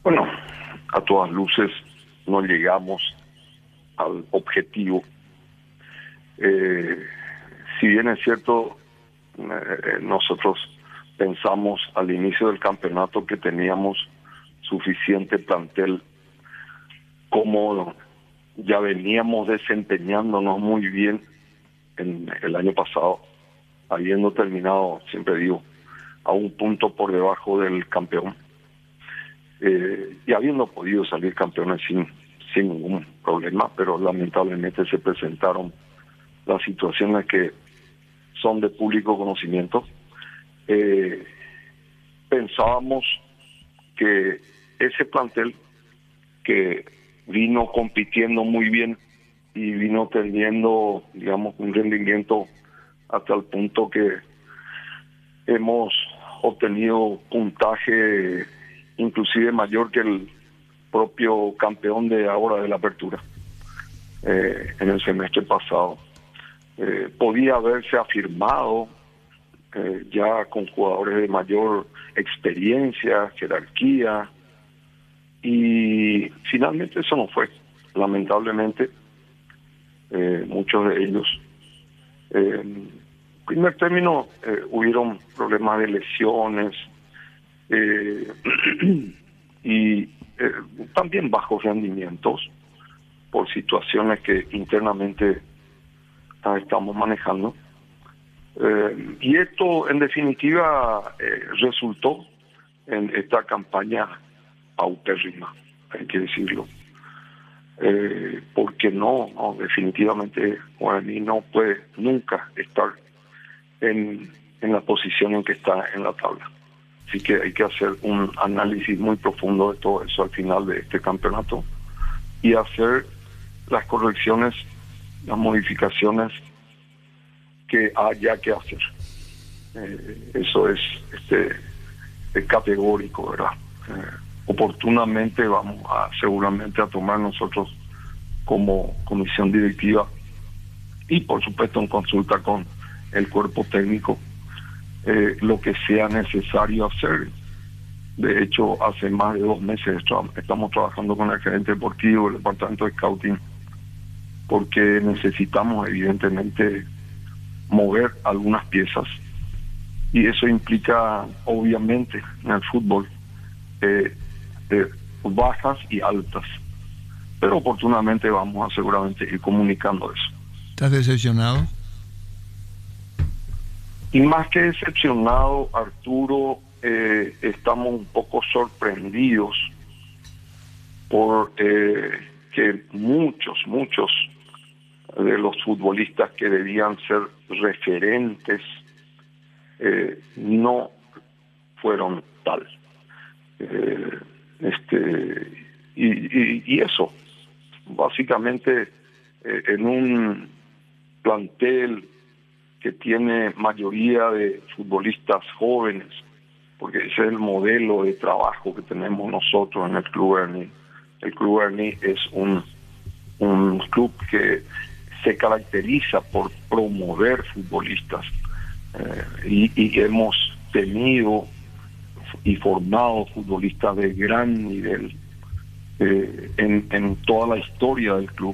Bueno, a todas luces no llegamos al objetivo. Si bien es cierto, nosotros pensamos al inicio del campeonato que teníamos suficiente plantel, como ya veníamos desempeñándonos muy bien en el año pasado, habiendo terminado, siempre digo, a un punto por debajo del campeón, y habiendo podido salir campeones sin ningún problema, pero lamentablemente se presentaron las situaciones que son de público conocimiento. Pensábamos que ese plantel, que vino compitiendo muy bien y vino teniendo, digamos, un rendimiento hasta el punto que hemos obtenido puntaje inclusive mayor que el propio campeón de ahora de la apertura en el semestre pasado. Podía haberse afirmado ya con jugadores de mayor experiencia, jerarquía, y finalmente eso no fue. Lamentablemente, muchos de ellos, en primer término, hubieron problemas de lesiones y también bajos rendimientos por situaciones que internamente estamos manejando. Y esto, en definitiva, resultó en esta campaña paupérrima, hay que decirlo. Porque definitivamente Guaraní no puede nunca estar en la posición en que está en la tabla. Así que hay que hacer un análisis muy profundo de todo eso al final de este campeonato y hacer las correcciones, las modificaciones que haya que hacer. Eso es categórico, ¿verdad? Oportunamente vamos seguramente a tomar nosotros como comisión directiva y por supuesto en consulta con el cuerpo técnico lo que sea necesario hacer. De hecho, hace más de 2 meses estamos trabajando con el gerente deportivo, el departamento de scouting, porque necesitamos evidentemente mover algunas piezas, y eso implica obviamente en el fútbol bajas y altas, pero oportunamente vamos a seguramente ir comunicando eso. ¿Estás decepcionado? Y más que decepcionado, Arturo, estamos un poco sorprendidos por que muchos de los futbolistas que debían ser referentes no fueron tal. Y eso, básicamente, en un plantel que tiene mayoría de futbolistas jóvenes, porque ese es el modelo de trabajo que tenemos nosotros en el Club Guaraní. El Club Guaraní es un club que se caracteriza por promover futbolistas, y hemos tenido y formado futbolistas de gran nivel en toda la historia del club.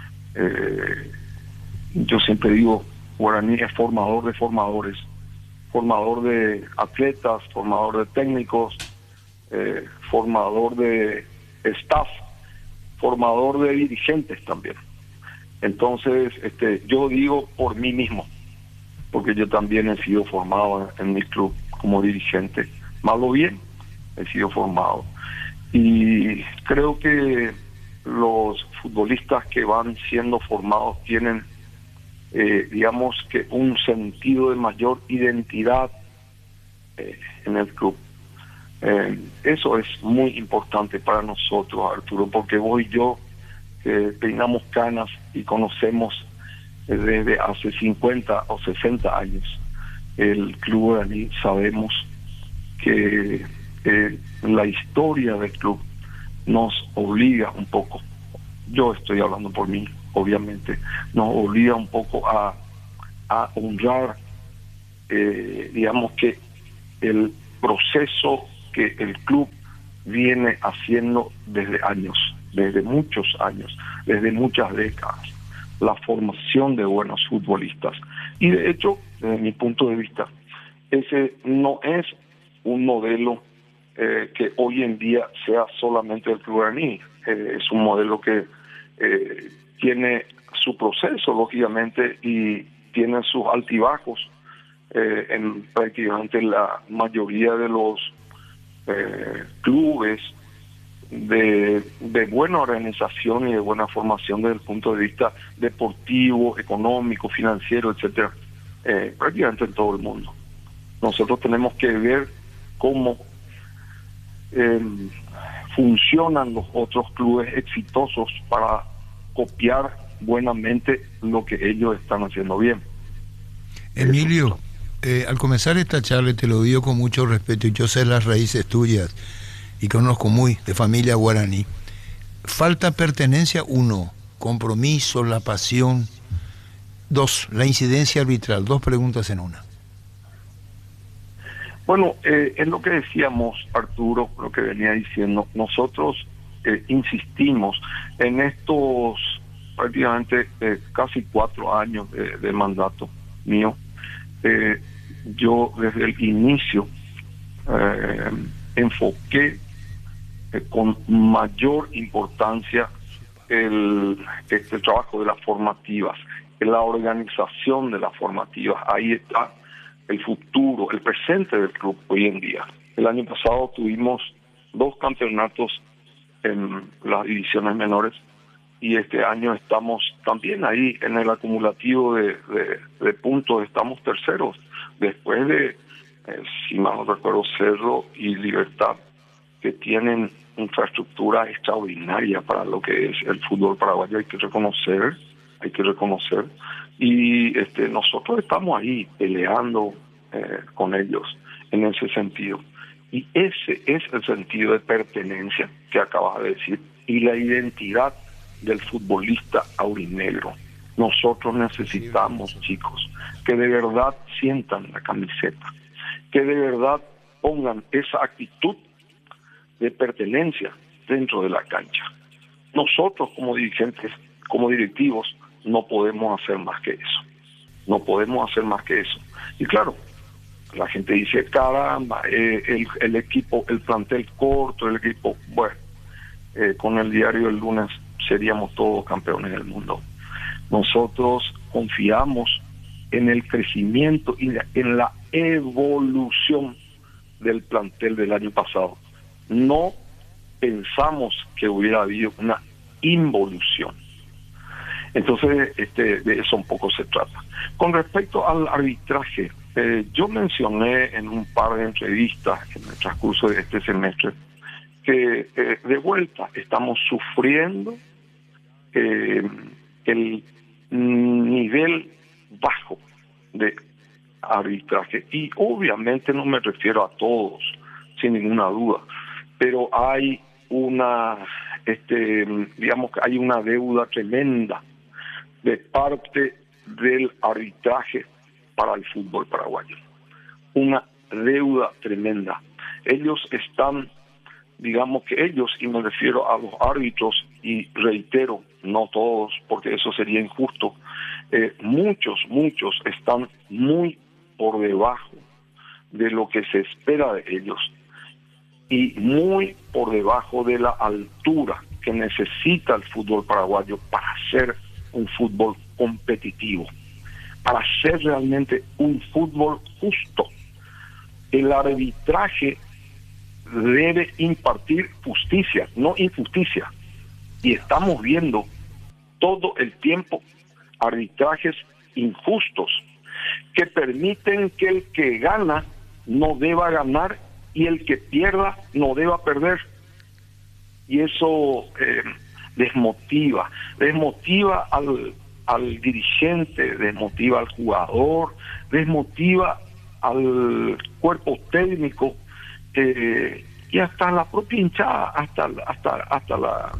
Yo siempre digo, Guaraní es formador de formadores, formador de atletas, formador de técnicos, formador de staff, formador de dirigentes también. Entonces, yo digo por mí mismo, porque yo también he sido formado en mi club como dirigente, mal o bien, he sido formado. Y creo que los futbolistas que van siendo formados tienen, digamos que un sentido de mayor identidad en el club. Eso es muy importante para nosotros, Arturo, porque vos y yo peinamos canas y conocemos desde hace 50 o 60 años el Club Guaraní. Sabemos que la historia del club nos obliga un poco, yo estoy hablando por mí, obviamente, nos obliga un poco a honrar, digamos que el proceso que el club viene haciendo desde años, desde muchos años, desde muchas décadas, la formación de buenos futbolistas. Y de hecho, desde mi punto de vista, ese no es un modelo que hoy en día sea solamente el Club Guaraní. Es un modelo que tiene su proceso, lógicamente, y tiene sus altibajos en prácticamente la mayoría de los clubes de buena organización y de buena formación desde el punto de vista deportivo, económico, financiero, etcétera, prácticamente en todo el mundo. Nosotros tenemos que ver cómo funcionan los otros clubes exitosos para copiar buenamente lo que ellos están haciendo bien. Emilio, al comenzar esta charla te lo digo con mucho respeto, y yo sé las raíces tuyas y conozco muy de familia guaraní. Falta pertenencia, 1, compromiso, la pasión. 2, la incidencia arbitral. 2 preguntas en una. Bueno, es lo que decíamos, Arturo, lo que venía diciendo. Nosotros insistimos en estos prácticamente casi 4 años de mandato mío. Yo desde el inicio enfoqué con mayor importancia el trabajo de las formativas, en la organización de las formativas. Ahí está el futuro, el presente del club hoy en día. El año pasado tuvimos 2 campeonatos en las divisiones menores y este año estamos también ahí en el acumulativo de puntos, estamos terceros, después de, si mal no recuerdo, Cerro y Libertad, que tienen infraestructura extraordinaria para lo que es el fútbol paraguayo. Hay que reconocer, y nosotros estamos ahí peleando con ellos en ese sentido. Y ese es el sentido de pertenencia que acabas de decir, y la identidad del futbolista aurinegro. Nosotros necesitamos, chicos, que de verdad sientan la camiseta, que de verdad pongan esa actitud de pertenencia dentro de la cancha. Nosotros como dirigentes, como directivos, no podemos hacer más que eso. No podemos hacer más que eso. Y claro, la gente dice, caramba, el equipo, el plantel corto, el equipo, bueno, con el diario El Lunes seríamos todos campeones del mundo. Nosotros confiamos en el crecimiento y en la evolución del plantel del año pasado. No pensamos que hubiera habido una involución. Entonces, de eso un poco se trata. Con respecto al arbitraje, yo mencioné en un par de entrevistas en el transcurso de este semestre que de vuelta estamos sufriendo el nivel bajo de arbitraje, y obviamente no me refiero a todos, sin ninguna duda, pero hay una digamos que hay una deuda tremenda de parte del arbitraje para el fútbol paraguayo, una deuda tremenda. Ellos están, digamos que ellos, y me refiero a los árbitros, y reitero, no todos, porque eso sería injusto, muchos están muy por debajo de lo que se espera de ellos y muy por debajo de la altura que necesita el fútbol paraguayo para ser un fútbol competitivo, para ser realmente un fútbol justo. El arbitraje debe impartir justicia, no injusticia. Y estamos viendo todo el tiempo arbitrajes injustos que permiten que el que gana no deba ganar y el que pierda no deba perder. Y eso desmotiva al dirigente, desmotiva al jugador, desmotiva al cuerpo técnico, y hasta la propia hinchada, hasta la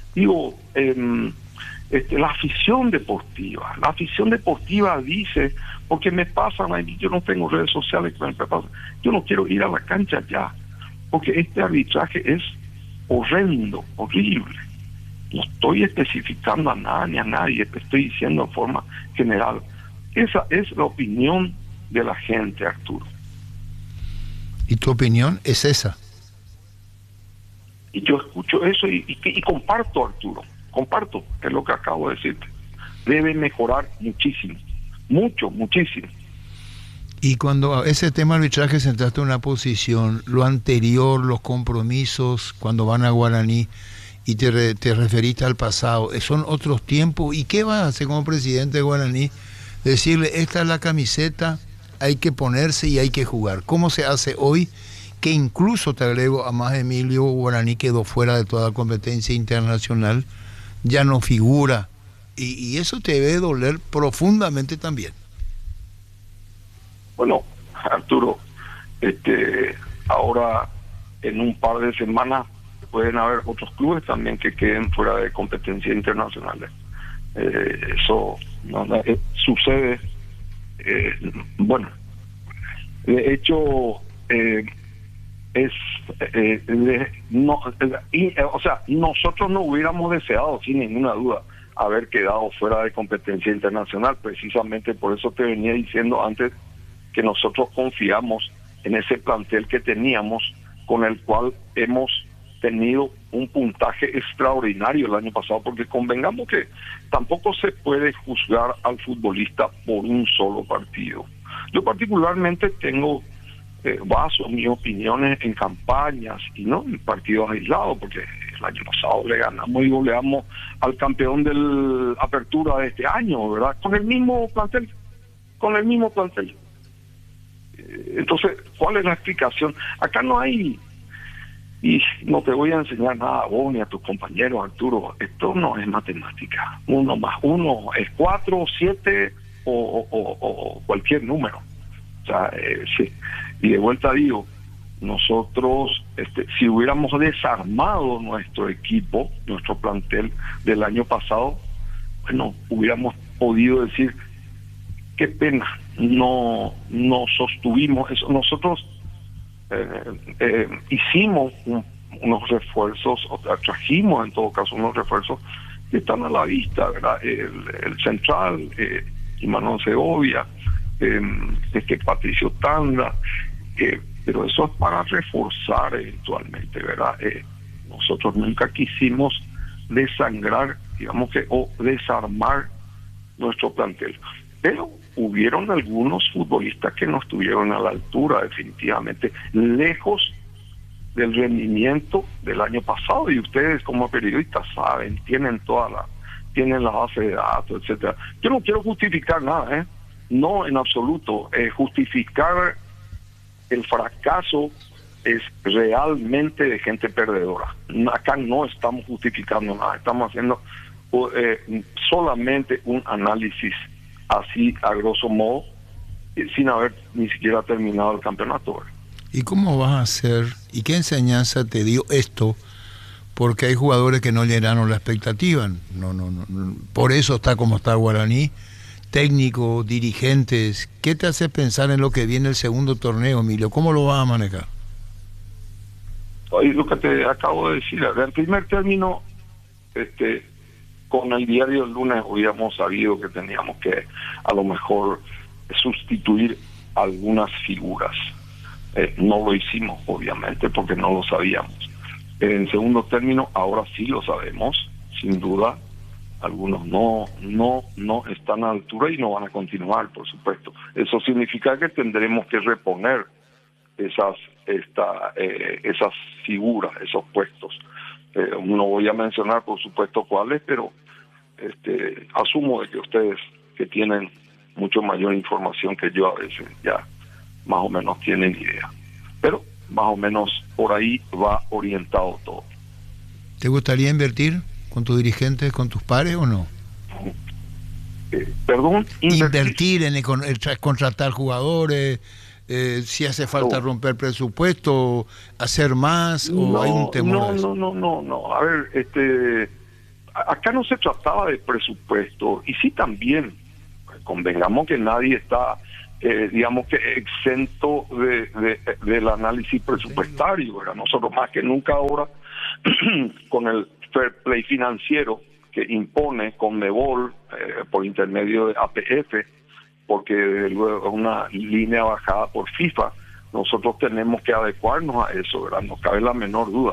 la afición deportiva. La afición deportiva dice, porque me pasan ahí, yo no tengo redes sociales, yo no quiero ir a la cancha ya, porque este arbitraje es horrendo, horrible. No estoy especificando a nada ni a nadie, te estoy diciendo en forma general. Esa es la opinión de la gente, Arturo. ¿Y tu opinión es esa? Y yo escucho eso y comparto, Arturo, comparto, es lo que acabo de decirte. Debe mejorar muchísimo, muchísimo. Y cuando a ese tema arbitraje sentaste una posición, lo anterior, los compromisos, cuando van a Guaraní, y te referiste al pasado, son otros tiempos. ¿Y qué vas a hacer como presidente de Guaraní? Decirle, esta es la camiseta, hay que ponerse y hay que jugar. ¿Cómo se hace hoy? Que incluso, te agrego, a más Emilio, Guaraní quedó fuera de toda competencia internacional, ya no figura, y eso te debe doler profundamente también. Bueno, Arturo, ahora en un par de semanas pueden haber otros clubes también que queden fuera de competencia internacional. Eso sucede. Bueno, de hecho, o sea, nosotros no hubiéramos deseado, sin ninguna duda, haber quedado fuera de competencia internacional. Precisamente por eso te venía diciendo antes que nosotros confiamos en ese plantel que teníamos, con el cual hemos tenido un puntaje extraordinario el año pasado, porque convengamos que tampoco se puede juzgar al futbolista por un solo partido. Yo particularmente tengo baso mis opiniones en campañas y no en partidos aislados, porque el año pasado le ganamos y goleamos al campeón del Apertura de este año, ¿verdad? Con el mismo plantel. Entonces, ¿cuál es la explicación? Acá no hay, y no te voy a enseñar nada a vos ni a tus compañeros, Arturo, esto no es matemática. 1 más 1 es 4, 7 o cualquier número. O sea, sí. Y de vuelta digo, nosotros, si hubiéramos desarmado nuestro equipo, nuestro plantel del año pasado, bueno, hubiéramos podido decir, qué pena, no sostuvimos eso. Nosotros hicimos unos refuerzos, o trajimos en todo caso unos refuerzos que están a la vista, ¿verdad? El central, Imanol Segovia, Patricio Tanda, pero eso es para reforzar eventualmente, ¿verdad? Nosotros nunca quisimos desangrar, digamos que, o desarmar nuestro plantel, pero hubieron algunos futbolistas que no estuvieron a la altura, definitivamente, lejos del rendimiento del año pasado, y ustedes como periodistas saben, tienen la base de datos, etcétera. Yo no quiero justificar nada, no en absoluto. Justificar el fracaso es realmente de gente perdedora. Acá no estamos justificando nada, estamos haciendo solamente un análisis así a grosso modo, sin haber ni siquiera terminado el campeonato. ¿Y cómo vas a hacer? ¿Y qué enseñanza te dio esto? Porque hay jugadores que no llenaron la expectativa. No. Por eso está como está Guaraní. Técnicos, dirigentes. ¿Qué te hace pensar en lo que viene el segundo torneo, Emilio? ¿Cómo lo vas a manejar? Lo que te acabo de decir. En primer término, con el diario del lunes hubiéramos sabido que teníamos que a lo mejor sustituir algunas figuras. No lo hicimos, obviamente, porque no lo sabíamos. En segundo término, ahora sí lo sabemos, sin duda. Algunos no están a la altura y no van a continuar, por supuesto. Eso significa que tendremos que reponer esas figuras, esos puestos. No voy a mencionar, por supuesto, cuáles, pero asumo de que ustedes, que tienen mucho mayor información que yo, a veces ya más o menos tienen idea. Pero más o menos por ahí va orientado todo. ¿Te gustaría invertir con tus dirigentes, con tus pares o no? Perdón, invertir en contratar jugadores, si hace falta romper presupuesto, hacer más, o hay un temor. No. A ver, acá no se trataba de presupuesto, y sí también, convengamos que nadie está digamos que exento del análisis presupuestario, ¿verdad? Nosotros más que nunca ahora, con el fair play financiero que impone Conmebol por intermedio de APF, porque luego es una línea bajada por FIFA, nosotros tenemos que adecuarnos a eso, ¿verdad? No cabe la menor duda.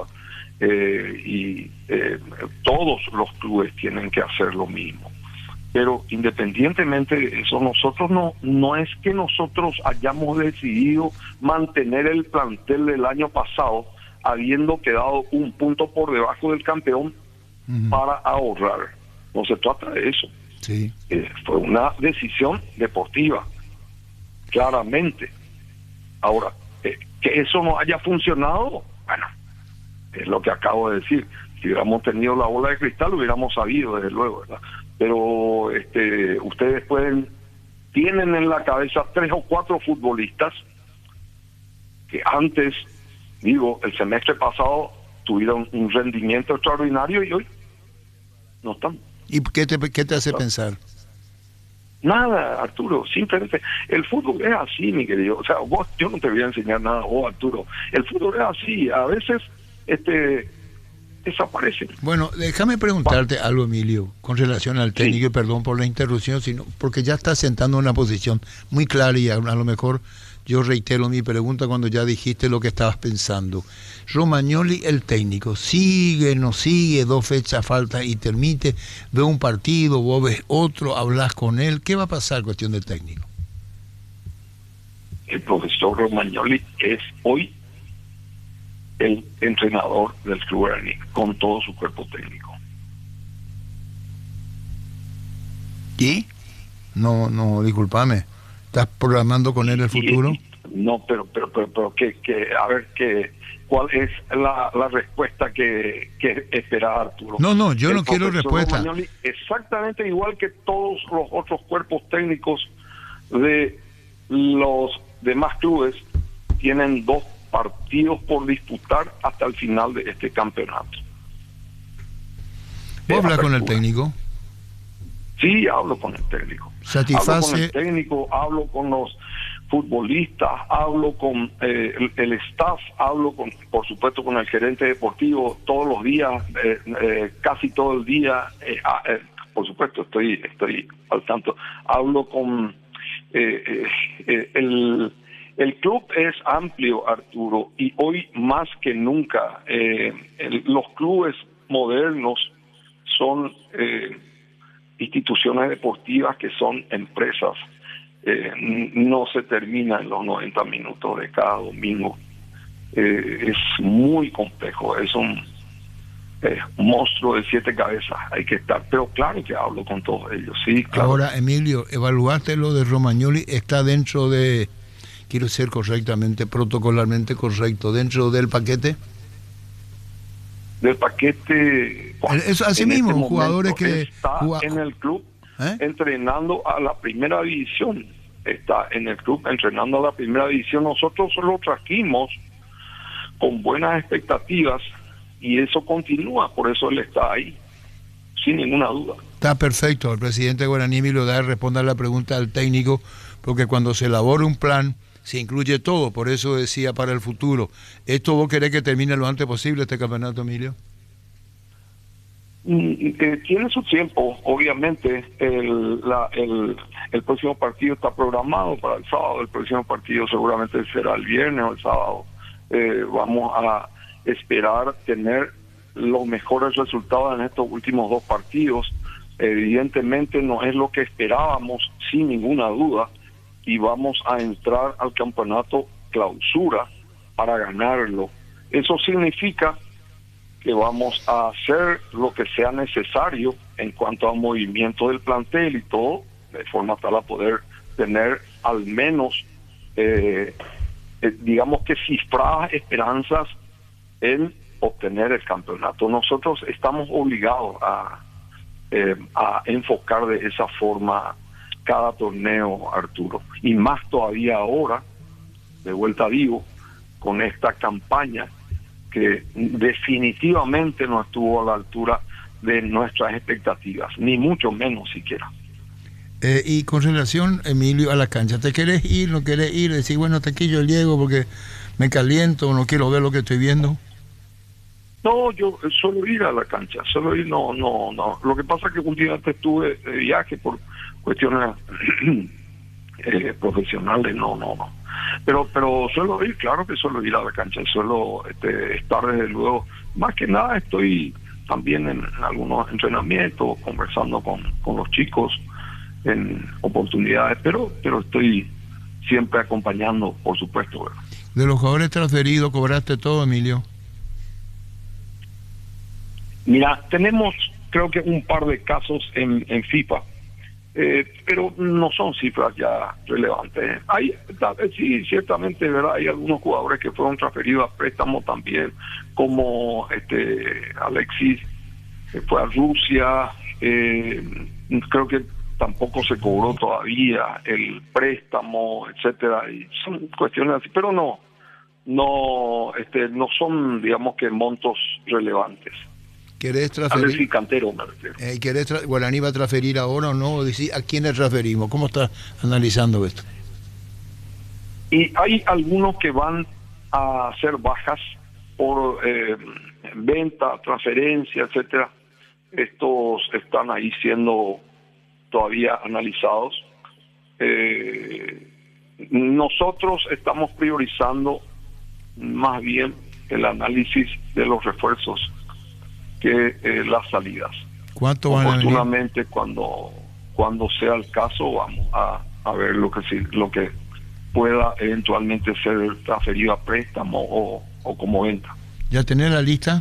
Todos los clubes tienen que hacer lo mismo. Pero independientemente de eso, nosotros no es que nosotros hayamos decidido mantener el plantel del año pasado, habiendo quedado un punto por debajo del campeón para ahorrar. No se trata de eso. Sí. Fue una decisión deportiva, claramente. Ahora, que eso no haya funcionado, bueno, es lo que acabo de decir. Si hubiéramos tenido la bola de cristal, lo hubiéramos sabido, desde luego, ¿verdad? Pero ustedes tienen en la cabeza 3 o 4 futbolistas que antes, el semestre pasado tuvieron un rendimiento extraordinario y hoy no están. ¿Y qué te hace pensar? Nada, Arturo, simplemente el fútbol es así, mi querido. O sea, yo no te voy a enseñar nada, Arturo. El fútbol es así, a veces desaparecen. Bueno, déjame preguntarte algo, Emilio, con relación al técnico, sí. Y perdón por la interrupción, sino porque ya estás sentando una posición muy clara y a lo mejor yo reitero mi pregunta cuando ya dijiste lo que estabas pensando. Romagnoli, el técnico, sigue, no sigue, 2 fechas falta y termite, ve un partido, vos ves otro, hablas con él, ¿qué va a pasar cuestión del técnico? El profesor Romagnoli es hoy el entrenador del Club Guaraní, con todo su cuerpo técnico. ¿Y? No, discúlpame. ¿Estás programando con él el futuro? No, pero ¿cuál es la respuesta que espera Arturo? No, yo no quiero respuesta. Romagnoli, exactamente igual que todos los otros cuerpos técnicos de los demás clubes, tienen 2 partidos por disputar hasta el final de este campeonato. ¿Vos hablas con el técnico? Sí, hablo con el técnico. ¿Satisface? Hablo con el técnico, hablo con los futbolistas, hablo con el staff, hablo por supuesto con el gerente deportivo todos los días, casi todo el día. Por supuesto, estoy al tanto. Hablo con el club es amplio, Arturo, y hoy más que nunca los clubes modernos son instituciones deportivas que son empresas. No se termina en los 90 minutos de cada domingo. Es muy complejo, es un monstruo de 7 cabezas, hay que estar, pero claro que hablo con todos ellos, sí, claro. Ahora, Emilio, evaluaste lo de Romagnoli, está dentro de, quiero ser correctamente, protocolarmente correcto, dentro del paquete. Del paquete, eso así mismo, este jugadores que está en el club entrenando a la primera división, está en el club entrenando a la primera división. Nosotros lo trajimos con buenas expectativas y eso continúa, por eso él está ahí, sin ninguna duda. Está perfecto, el presidente Guaraní Emilio Daer responde a la pregunta del técnico, porque cuando se elabora un plan se incluye todo, por eso decía para el futuro. ¿Esto vos querés que termine lo antes posible este campeonato, Emilio? Tiene su tiempo, obviamente. El próximo partido está programado para el sábado, el próximo partido seguramente será el viernes o el sábado. Vamos a esperar tener los mejores resultados en estos últimos 2 partidos. Evidentemente no es lo que esperábamos, sin ninguna duda, y vamos a entrar al campeonato clausura para ganarlo. Eso significa que vamos a hacer lo que sea necesario en cuanto a movimiento del plantel y todo, de forma tal a poder tener al menos, digamos que cifradas esperanzas en obtener el campeonato. Nosotros estamos obligados a enfocar de esa forma cada torneo, Arturo, y más todavía ahora, de vuelta digo, con esta campaña que definitivamente no estuvo a la altura de nuestras expectativas, ni mucho menos siquiera. Y con relación, Emilio, a la cancha, ¿te querés ir, no querés ir? Decir, bueno, hasta aquí yo llego porque me caliento, no quiero ver lo que estoy viendo. No, yo suelo ir a la cancha, suelo ir, no. Lo que pasa es que últimamente estuve de viaje por cuestiones profesionales, no. Pero suelo ir, claro que suelo ir a la cancha, suelo estar desde luego, más que nada estoy también en algunos entrenamientos, conversando con los chicos en oportunidades, pero estoy siempre acompañando, por supuesto, ¿verdad? De los jugadores transferidos, ¿cobraste todo, Emilio? Mira, tenemos creo que un par de casos en FIFA, pero no son cifras ya relevantes. Sí, ciertamente, ¿verdad? Hay algunos jugadores que fueron transferidos a préstamo también, como Alexis, que fue a Rusia. Creo que tampoco se cobró todavía el préstamo, etcétera, y son cuestiones así, pero no son, digamos, que montos relevantes. ¿Querés transferir? Alexis Cantero, me refiero. ¿Guaraní va a transferir ahora o no? ¿O decir, a quién le transferimos? ¿Cómo está analizando esto? Y hay algunos que van a hacer bajas por venta, transferencia, etcétera. Estos están ahí siendo todavía analizados. Nosotros estamos priorizando más bien el análisis de los refuerzos que las salidas. ¿Cuánto van a venir? Oportunamente, cuando sea el caso, vamos a ver lo que pueda eventualmente ser transferido a préstamo o como venta. ¿Ya tenés la lista?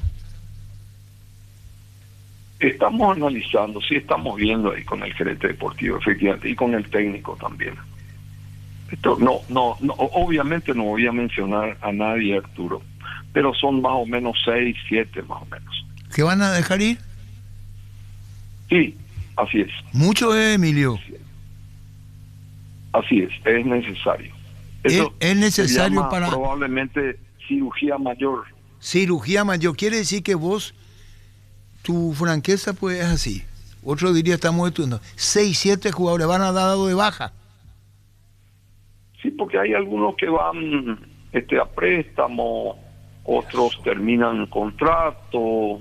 Estamos analizando, sí, estamos viendo ahí con el gerente deportivo, efectivamente, y con el técnico también. Esto no, obviamente no voy a mencionar a nadie, Arturo, pero son más o menos 6, 7 más o menos. ¿Que van a dejar ir? Sí, así es. Mucho, Emilio. Así es necesario. Es necesario para... Probablemente cirugía mayor. Cirugía mayor, quiere decir que vos, tu franqueza pues es así. Otro diría, estamos estudiando. 6, 7 jugadores van a dar dado de baja. Sí, porque hay algunos que van a préstamo, otros terminan contrato,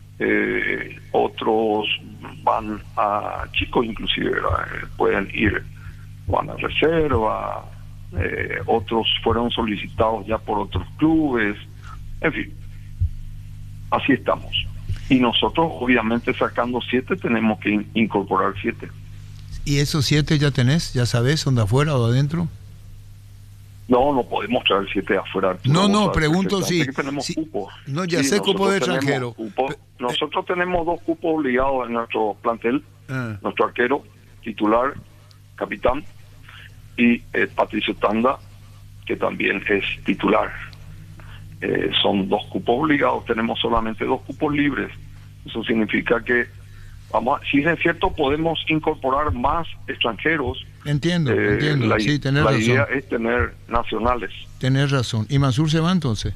otros van a chicos, inclusive pueden ir, van a reserva, otros fueron solicitados ya por otros clubes, en fin, así estamos. Y nosotros, obviamente, sacando 7, tenemos que incorporar 7. ¿Y esos 7 ya tenés? ¿Ya sabés, son de afuera o de adentro? No podemos traer 7 de afuera. No, pregunto si... tenemos cupos. No, ya sé, cupo de extranjero. Nosotros tenemos 2 cupos obligados en nuestro plantel. Nuestro arquero, titular, capitán, y Patricio Tanda, que también es titular. Son 2 cupos obligados, tenemos solamente 2 cupos libres. Eso significa que, si es cierto, podemos incorporar más extranjeros. Entiendo, sí, tenés razón. La idea es tener nacionales. Tenés razón. ¿Y Mansur se va entonces?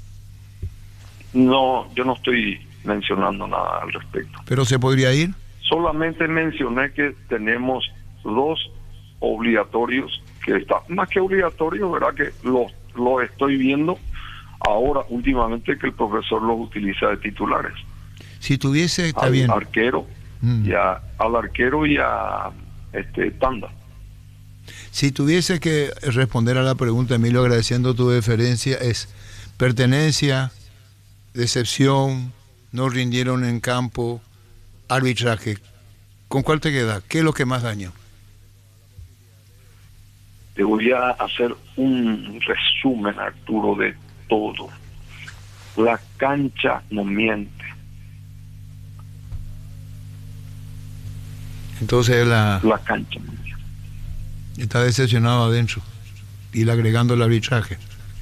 No, yo no estoy mencionando nada al respecto. ¿Pero se podría ir? Solamente mencioné que tenemos 2 obligatorios, que está más que obligatorios, ¿verdad? Que lo estoy viendo ahora últimamente, que el profesor los utiliza de titulares. Si tuviese, está bien. Arquero, al arquero y a Tanda. Si tuviese que responder a la pregunta, Emilio, agradeciendo tu deferencia, es pertenencia, decepción, no rindieron en campo, arbitraje. ¿Con cuál te queda? ¿Qué es lo que más daño? Te voy a hacer un resumen, Arturo, de todo. La cancha no miente. Entonces la cancha no miente. Está decepcionado adentro. Y le agregando el arbitraje.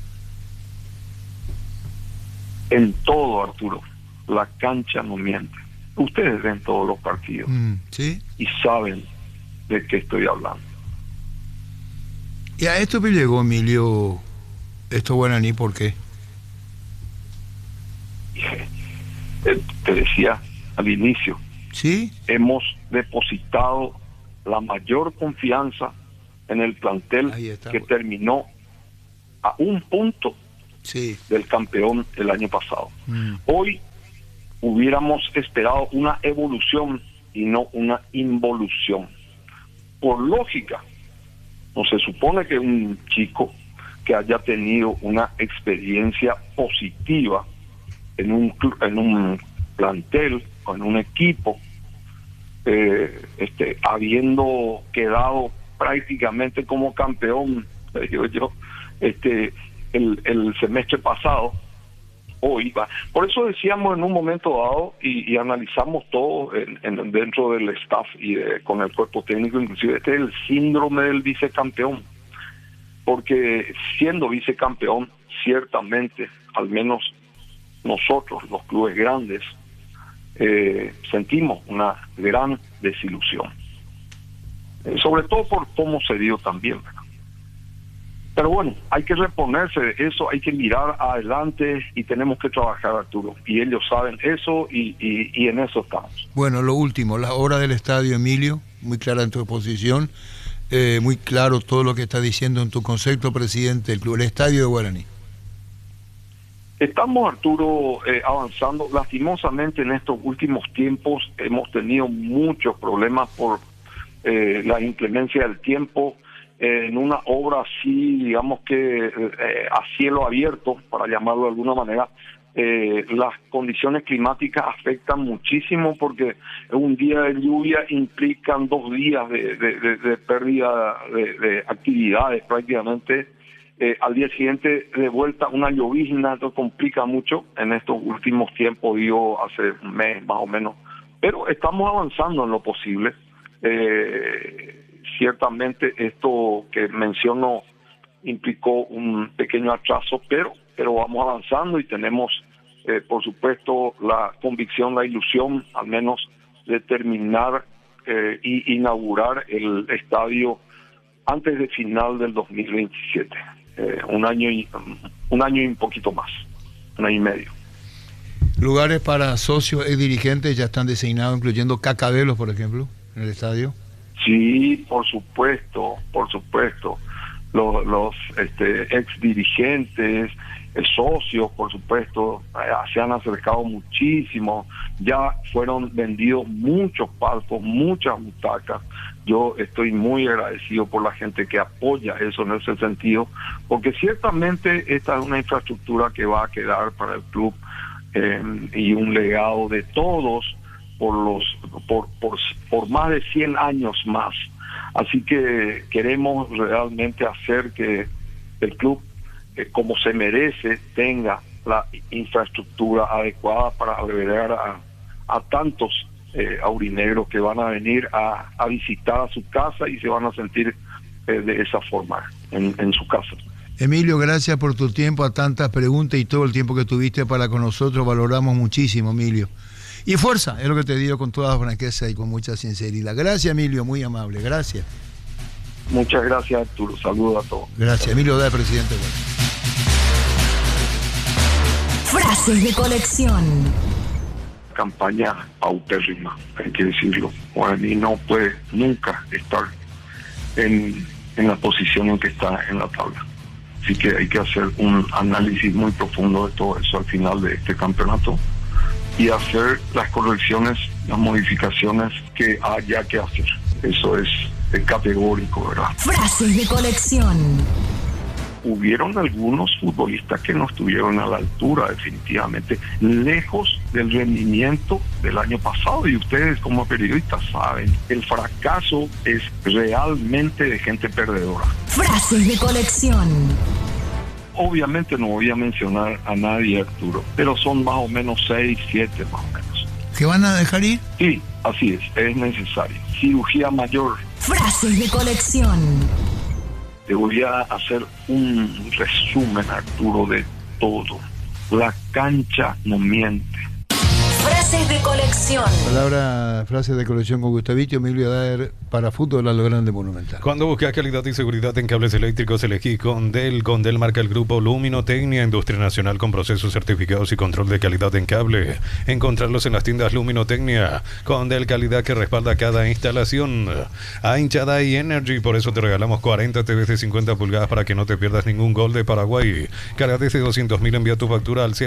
En todo, Arturo, la cancha no miente. Ustedes ven todos los partidos. ¿Sí? Y saben de qué estoy hablando. Y a esto me llegó, Emilio, esto Guaraní, ¿por qué? Te decía al inicio. ¿Sí? Hemos depositado la mayor confianza en el plantel que terminó a un punto del campeón el año pasado. Hoy hubiéramos esperado una evolución y no una involución. Por lógica, no se supone que un chico que haya tenido una experiencia positiva en un plantel o en un equipo, habiendo quedado prácticamente como campeón, digo yo, el semestre pasado, hoy va. Por eso decíamos en un momento dado y analizamos todo dentro del staff y con el cuerpo técnico, inclusive este es el síndrome del vicecampeón, porque siendo vicecampeón, ciertamente, al menos nosotros, los clubes grandes, sentimos una gran desilusión, sobre todo por cómo se dio también, ¿verdad? Pero bueno, hay que reponerse de eso, hay que mirar adelante y tenemos que trabajar, Arturo, y ellos saben eso y en eso estamos. Bueno, lo último, la obra del estadio, Emilio, muy clara en tu posición, muy claro todo lo que estás diciendo en tu concepto, presidente del club, el estadio de Guaraní. Estamos, Arturo, avanzando. Lastimosamente en estos últimos tiempos hemos tenido muchos problemas por la inclemencia del tiempo. En una obra así, digamos que a cielo abierto, para llamarlo de alguna manera, las condiciones climáticas afectan muchísimo, porque un día de lluvia implican 2 días de pérdida de actividades prácticamente. Al día siguiente de vuelta una llovizna, esto complica mucho en estos últimos tiempos, digo hace un mes más o menos, pero estamos avanzando en lo posible. Ciertamente esto que menciono implicó un pequeño atraso, pero vamos avanzando y tenemos por supuesto la convicción, la ilusión al menos de terminar y inaugurar el estadio antes de final del 2027. Un año y un poquito más, un año y medio. ¿Lugares para socios y dirigentes ya están designados, incluyendo Cacabelos, por ejemplo, en el estadio? Sí, por supuesto. Los ex dirigentes, socios, por supuesto, se han acercado muchísimo. Ya fueron vendidos muchos palcos, muchas butacas. Yo estoy muy agradecido por la gente que apoya eso en ese sentido, porque ciertamente esta es una infraestructura que va a quedar para el club y un legado de todos por más de 100 años más. Así que queremos realmente hacer que el club, como se merece, tenga la infraestructura adecuada para albergar a tantos aurinegros que van a venir a visitar a su casa y se van a sentir de esa forma en su casa. Emilio, gracias por tu tiempo, a tantas preguntas y todo el tiempo que tuviste para con nosotros. Valoramos muchísimo, Emilio. Y fuerza, es lo que te digo con toda franqueza y con mucha sinceridad. Gracias, Emilio, muy amable, gracias. Muchas gracias, Arturo. Saludos a todos. Gracias, Emilio Day, presidente. Frases de colección. Campaña paupérrima, hay que decirlo. Guaraní no puede nunca estar en la posición en que está en la tabla. Así que hay que hacer un análisis muy profundo de todo eso al final de este campeonato y hacer las correcciones, las modificaciones que haya que hacer. Eso es categórico, ¿verdad? Frases de colección. Hubieron algunos futbolistas que no estuvieron a la altura, definitivamente, lejos del rendimiento del año pasado, y ustedes como periodistas saben, el fracaso es realmente de gente perdedora. Frases de colección. Obviamente no voy a mencionar a nadie, Arturo, pero son más o menos 6, 7 más o menos. ¿Que van a dejar ir? Sí, así es necesario. Cirugía mayor. Frases de colección. Te voy a hacer un resumen, Arturo, de todo. La cancha no miente. Frases Frases de colección. Frase de colección con Gustavito Emilio Daer para fútbol a lo grande Monumental. Cuando buscas calidad y seguridad en cables eléctricos, elegí Condel. Condel marca el grupo Luminotecnia, industria nacional con procesos certificados y control de calidad en cable. Encontrarlos en las tiendas Luminotecnia. Condel, calidad que respalda cada instalación. A hinchada y Energy, por eso te regalamos 40 TVs de 50 pulgadas para que no te pierdas ningún gol de Paraguay. Carga desde 200.000, envía tu factura al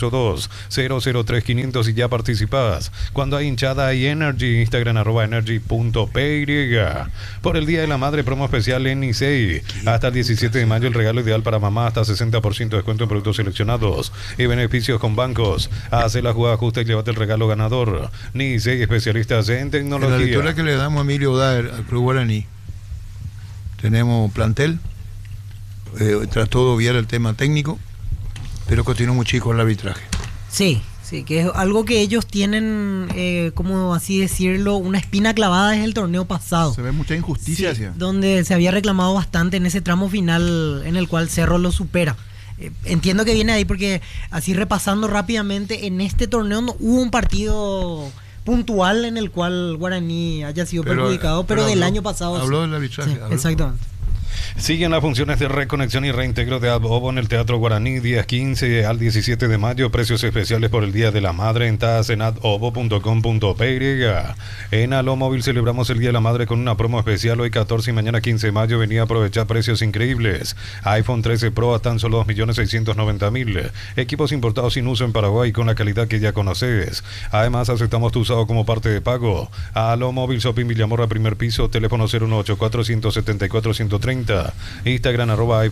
0982-003-500 y ya participas. Cuando hay hinchada y Energy, Instagram @energy.py. Por el Día de la Madre, promo especial en Nicey. Hasta el 17 de mayo, el regalo ideal para mamá, hasta 60% de descuento en productos seleccionados y beneficios con bancos. Hace la jugada justa y llévate el regalo ganador. Nicey, especialistas en tecnología. En la lectura que le damos a Emilio Daer al Club Guaraní, tenemos plantel, trató de obviar el tema técnico, pero continuó muy chico el arbitraje. Sí, que es algo que ellos tienen, como así decirlo, una espina clavada desde el torneo pasado. Se ve mucha injusticia. Sí, donde se había reclamado bastante en ese tramo final en el cual Cerro lo supera. Entiendo que viene ahí porque, así repasando rápidamente, en este torneo no hubo un partido puntual en el cual Guaraní haya sido perjudicado, pero del año pasado habló del arbitraje. Sí, exactamente. Siguen las funciones de reconexión y reintegro de Adobo en el Teatro Guaraní, días 15 al 17 de mayo. Precios especiales por el Día de la Madre en tasas en adobo.com.py. En Alomóvil celebramos el Día de la Madre con una promo especial. Hoy 14 y mañana 15 de mayo venía a aprovechar precios increíbles. iPhone 13 Pro a tan solo 2.690.000. Equipos importados sin uso en Paraguay con la calidad que ya conoces. Además, aceptamos tu usado como parte de pago. Alomóvil Shopping Villamorra, primer piso, teléfono 0184-174-130. Instagram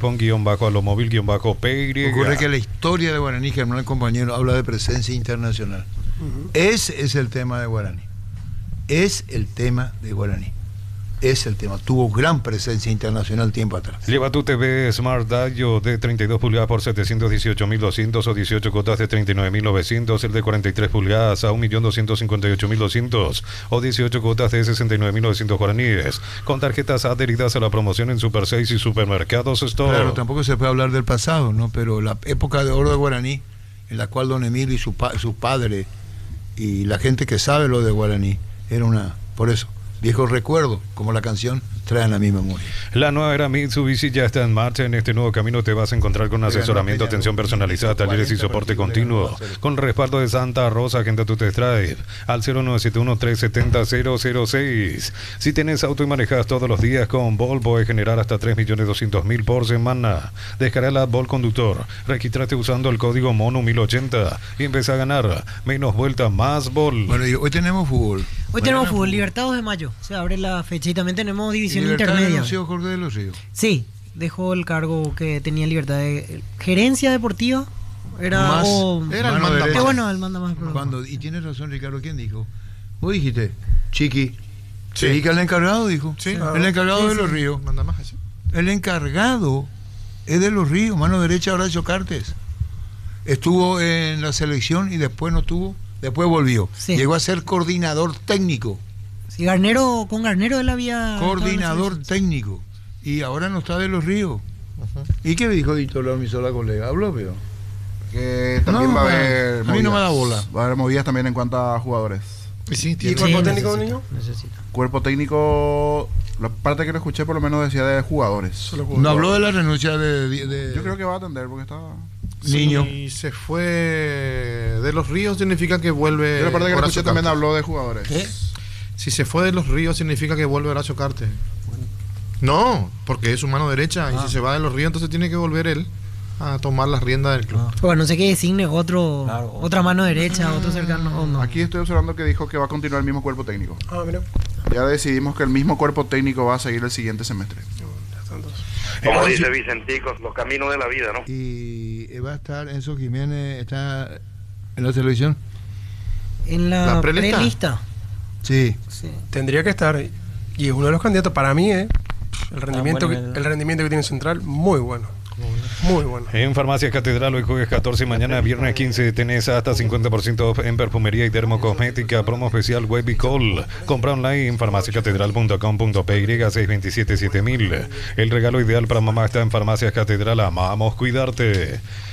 @iPhone_alomóvil_py. Ocurre que la historia de Guaraní, Germán, el compañero, habla de presencia internacional. Ese es el tema de Guaraní. Es el tema. Tuvo gran presencia internacional tiempo atrás. Lleva tu TV Smart Dayo de 32 pulgadas por 718.200 o 18 cuotas de 39.900. El de 43 pulgadas a 1.258.200 o 18 cuotas de 69.900 guaraníes. Con tarjetas adheridas a la promoción en Super 6 y Supermercados Store. Claro, tampoco se puede hablar del pasado, ¿no? Pero la época de oro de Guaraní, en la cual don Emilio y su padre y la gente que sabe lo de Guaraní, era por eso, viejos recuerdos, como la canción, traen a mi memoria. La nueva era Mitsubishi ya está en marcha. En este nuevo camino te vas a encontrar con asesoramiento, atención personalizada, talleres y soporte continuo. Con respaldo de Santa Rosa, agenda tu test drive al 0971-370-006. Si tienes auto y manejas todos los días con Vol, puedes generar hasta 3.200.000 por semana. Descarga la Vol Conductor, regístrate usando el código MONO1080 y empieza a ganar menos vueltas, más Vol. Bueno, y hoy tenemos fútbol. Hoy tenemos fútbol, Libertados de Mayo. Se abre la fecha y también tenemos división Libertad intermedia. Denunció Jorge de los Ríos. Sí, dejó el cargo que tenía Libertad de gerencia deportiva. Era Más, era el mano manda derecha. bueno, el manda más. Y tienes razón, Ricardo, ¿quién dijo? Vos dijiste, Chiqui. Se dedica al encargado, dijo. Sí, el encargado de los Ríos. Manda más así. El encargado es de los Ríos, mano derecha Horacio Cartes. Estuvo en la selección y después no estuvo, después volvió. Sí. Llegó a ser coordinador técnico. Sí, con Garnero él había... Coordinador técnico. Y ahora no está de los Ríos. ¿Y qué dijo Víctor Lormizola, colega? Habló, pero... Que también va a haber... A mí no me da bola. Va a haber movidas también en cuanto a jugadores. ¿Y cuerpo técnico, niño? Necesita. Cuerpo técnico, la parte que lo escuché por lo menos decía de jugadores. No habló de la renuncia de Yo creo que va a atender porque estaba... niño. Si se fue de los Ríos significa que vuelve... Yo la parte que lo Horacio escuché también Cartes. habló de jugadores. ¿Qué? Si se fue de los Ríos significa que vuelve Horacio Cartes. No, porque es su mano derecha y si se va de los Ríos entonces tiene que volver él a tomar las riendas del club. Bueno, no sé qué designe otra mano derecha, otro cercano o no. Aquí estoy observando que dijo que va a continuar el mismo cuerpo técnico. Ah, mira. Ya decidimos que el mismo cuerpo técnico va a seguir el siguiente semestre. Como dice Vicentico, los caminos de la vida, ¿no? Y va a estar Enzo Jiménez, está en la selección. En la prelista. Sí. Tendría que estar. Y es uno de los candidatos para mí, el rendimiento, bueno, el rendimiento que tiene Central, muy bueno. Muy bueno. En Farmacias Catedral, hoy jueves 14 y mañana viernes 15 tenés hasta 50% off en perfumería y dermocosmética. Promo especial Web y Call. Compra online en farmaciacatedral.com.py 627-7000. El regalo ideal para mamá está en Farmacias Catedral. Amamos cuidarte.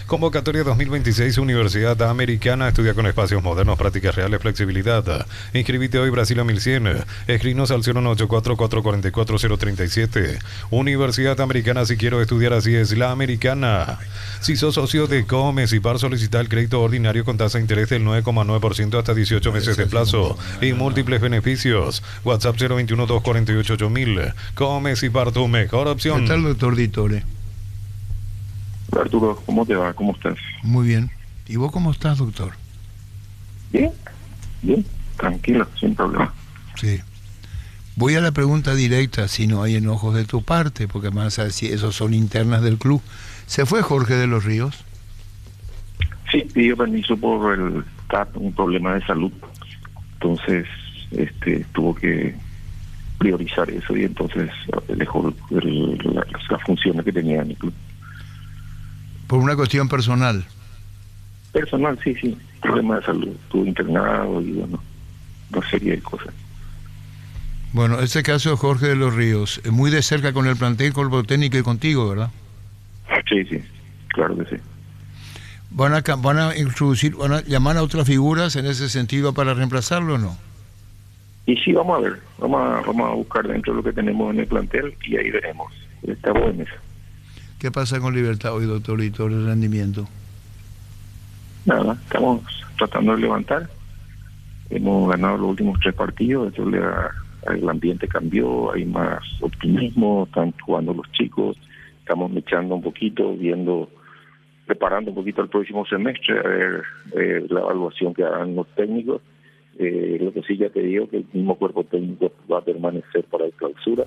Convocatoria 2026 Universidad Americana. Estudia con espacios modernos, prácticas reales, flexibilidad. Inscribite hoy, Brasil a 1100. Escrinos al 094-444-037. Universidad Americana, si quiero estudiar así es la americana. Si sos socio de Comes y Par, solicita el crédito ordinario con tasa de interés del 9,9% hasta 18 meses de plazo y múltiples beneficios. WhatsApp 021-248-8000. Comes y Par, tu mejor opción. ¿Qué tal, doctor Ditore? Arturo, ¿cómo te va? ¿Cómo estás? Muy bien. ¿Y vos cómo estás, doctor? Bien, bien, tranquilo, sin problema. Sí. Voy a la pregunta directa, si no hay enojos de tu parte, porque más a decir, esos son internas del club. ¿Se fue Jorge de los Ríos? Sí, pidió permiso por un problema de salud. Entonces, tuvo que priorizar eso y entonces dejó las funciones que tenía en el club. Por una cuestión personal. Personal, sí, problema de salud. Estuvo internado y bueno, una serie de cosas. Bueno, este caso de Jorge de los Ríos, muy de cerca con el plantel, cuerpo técnico y contigo, ¿verdad? Sí, claro que sí. ¿Van a introducir, van a llamar a otras figuras en ese sentido para reemplazarlo o no? Y sí, vamos a ver, vamos a buscar dentro de lo que tenemos en el plantel y ahí veremos. Estamos en eso. ¿Qué pasa con Libertad hoy, doctor, y todo el rendimiento? Nada, estamos tratando de levantar. Hemos ganado los últimos 3 partidos, eso el ambiente cambió, hay más optimismo, están jugando los chicos, estamos mechando un poquito, preparando un poquito el próximo semestre, a ver la evaluación que hagan los técnicos. Lo que sí ya te digo que el mismo cuerpo técnico va a permanecer para la clausura.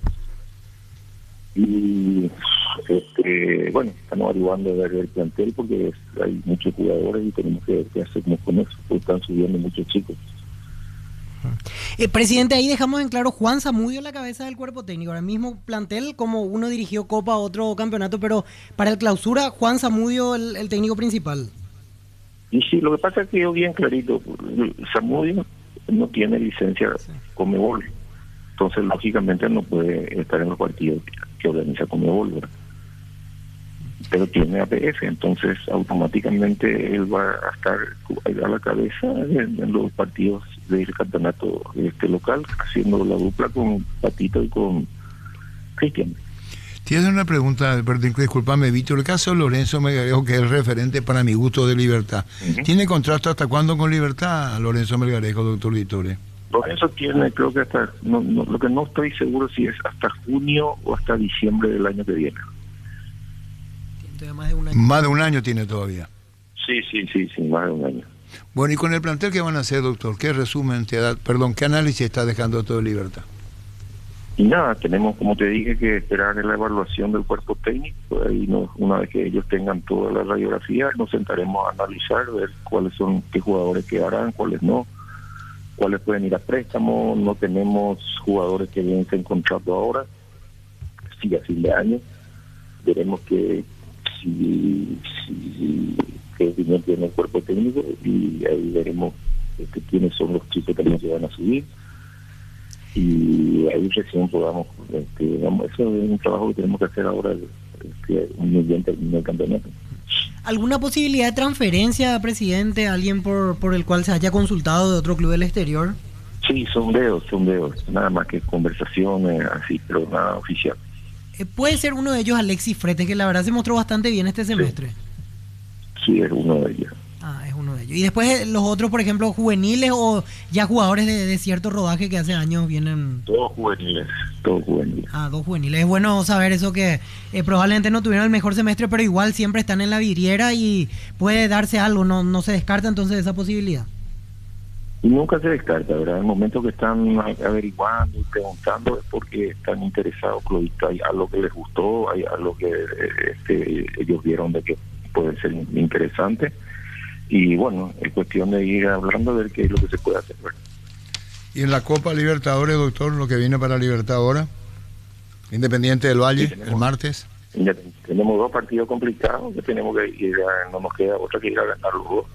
Y bueno, estamos averiguando de ver el plantel porque hay muchos jugadores y tenemos que ver qué hacemos con eso, porque están subiendo muchos chicos. Presidente, ahí dejamos en claro Juan Zamudio la cabeza del cuerpo técnico. Ahora mismo plantel, como uno dirigió Copa, otro campeonato, pero para el clausura, Juan Zamudio el técnico principal. Y sí, lo que pasa es que yo bien clarito, Zamudio no tiene licencia Conmebol, entonces lógicamente no puede estar en los partidos que organiza Conmebol, ¿verdad? Pero tiene APF, entonces automáticamente él va a estar a la cabeza en los partidos del campeonato local, haciendo la dupla con Patito y con Cristian. Tienes una pregunta, disculpame, Víctor. El caso de Lorenzo Melgarejo, que es el referente para mi gusto de Libertad. ¿Tiene contrato hasta cuándo con Libertad, Lorenzo Melgarejo, doctor Vitore? Lorenzo tiene, creo que hasta, lo que no estoy seguro si es hasta junio o hasta diciembre del año que viene. Más de un año. Más de un año tiene todavía. Sí, más de un año. Bueno, ¿y con el plantel qué van a hacer, doctor? ¿Qué resumen te da, qué análisis está dejando todo Libertad? Y nada, tenemos, como te dije, que esperar en la evaluación del cuerpo técnico. Ahí una vez que ellos tengan toda la radiografía, nos sentaremos a analizar, ver cuáles son, qué jugadores quedarán, cuáles no, cuáles pueden ir a préstamo. No tenemos jugadores que vencen contrato ahora, sí, a fin de año. Veremos que qué opinión tiene el cuerpo técnico y ahí veremos quiénes son los chicos que nos van a subir y ahí recién podamos eso es un trabajo que tenemos que hacer ahora muy bien terminado el campeonato. ¿Alguna posibilidad de transferencia, presidente, alguien por el cual se haya consultado de otro club del exterior? Sí, sondeos, nada más que conversaciones así, pero nada oficial. ¿Puede ser uno de ellos Alexis Fretes, que la verdad se mostró bastante bien este semestre? Sí, es uno de ellos. Es uno de ellos. Y después los otros, por ejemplo, juveniles o ya jugadores de cierto rodaje que hace años vienen... Todos juveniles. 2 juveniles. Es bueno saber eso, que probablemente no tuvieron el mejor semestre, pero igual siempre están en la vidriera y puede darse algo, no se descarta entonces esa posibilidad. Y nunca se descarta, ¿verdad? En el momento que están averiguando y preguntando es porque están interesados, hay algo que les gustó, hay algo que ellos vieron de que puede ser interesante. Y bueno, es cuestión de ir hablando de qué es lo que se puede hacer, ¿verdad? ¿Y en la Copa Libertadores, doctor, lo que viene para Libertad ahora? Independiente del Valle, sí, el martes. Tenemos 2 partidos complicados que tenemos que ir no nos queda otra que ir a ganar los 2.